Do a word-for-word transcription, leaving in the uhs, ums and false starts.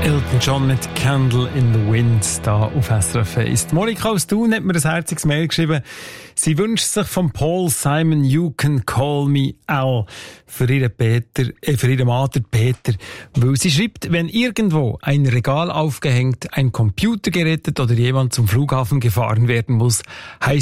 Elton John mit Candle in the Wind da auf S R F eins. Monika aus Thun hat mir ein herziges Mail geschrieben. Sie wünscht sich von Paul Simon You Can Call Me Al für ihren Peter, äh, für ihren Mann Peter. Weil sie schreibt, wenn irgendwo ein Regal aufgehängt, ein Computer gerettet oder jemand zum Flughafen gefahren werden muss, heisst